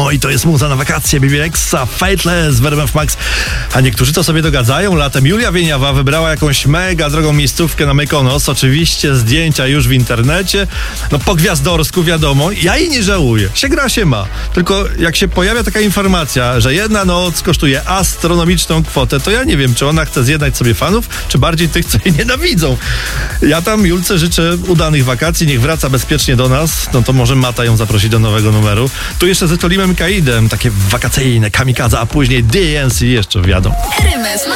No i to jest muza na wakacje, Bibi Rexha, Fateless w RMF Max. A niektórzy to sobie dogadzają. Latem Julia Wieniawa wybrała jakąś mega drogą miejscówkę na Mykonos. Oczywiście zdjęcia już w internecie. No po gwiazdorsku wiadomo. Ja jej nie żałuję. Się gra, się ma. Tylko jak się pojawia taka informacja, że jedna noc kosztuje astronomiczną kwotę, to ja nie wiem, czy ona chce zjednać sobie fanów, czy bardziej tych, co jej nienawidzą. Ja tam Julce życzę udanych wakacji, niech wraca bezpiecznie do nas. No to może Mata ją zaprosi do nowego numeru. Tu jeszcze z Tolimem Kaidem, takie wakacyjne kamikadze, a później DNC jeszcze wiadomo. RMF